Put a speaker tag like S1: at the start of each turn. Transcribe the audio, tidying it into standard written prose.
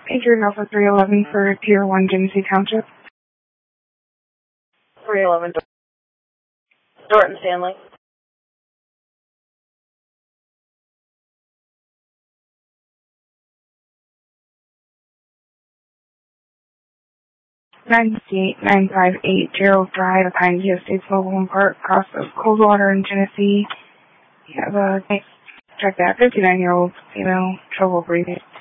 S1: Patriot Alpha 311 for Tier 1 Genesee Township.
S2: 311 Dorton Stanley.
S1: $958 Gerald Drive, Pioneer Estates Mobile Park, across of Coldwater in Genesee. You have a check that 59-year-old female, trouble breathing.